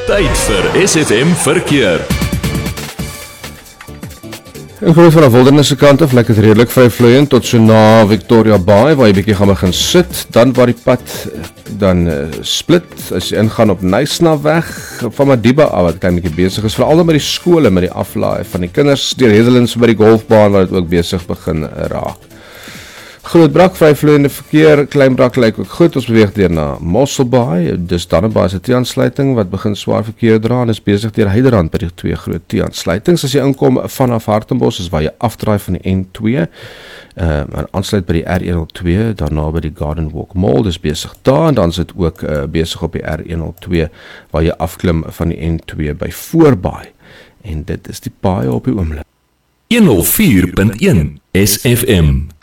Tyd vir SFM Verkeer. En groot vanaf Wildernisse kant af, lekker redelik vryvloeiend tot so na Victoria Bay, waar jy bietjie gaan begin sit, dan waar die pad dan split, as jy ingaan op Nysnaweg, van Madiba af, wat klein bietjie besig is, veral met die skole, met die aflaai van die kinders, deur Hedelins by die golfbaan, waar dit ook besig begin raak. Groot brak, vryvloeiende verkeer, klein brak lyk ook goed, ons beweeg deur na Mosselbaai, dis Dannenbaai se T-aansluiting, wat begin swaar verkeer dra, en is besig deur Heiderand by die 2 groot T-aansluitings, as jy inkom vanaf Hartenbos, is waar jy afdraai van die N2, en aansluit by die R102, daarna by die Garden Walk Mall, dis besig daar, en dan is dit ook besig op die R102, waar jy afklim van die N2 by Voorbaai, en dit is die paai op die oomblik. 104.1 SFM